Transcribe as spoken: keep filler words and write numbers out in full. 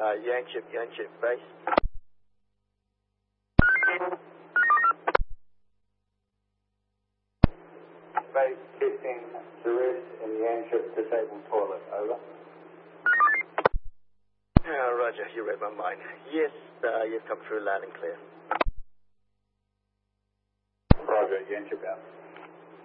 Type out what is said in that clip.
Uh, Yanchep, Yanchep, base. Base fifteen, Suresh in Yanchep, disabled toilet, over. Uh, roger, you read my mind. Yes, uh, you've come through loud and clear. Roger, Yanchep out.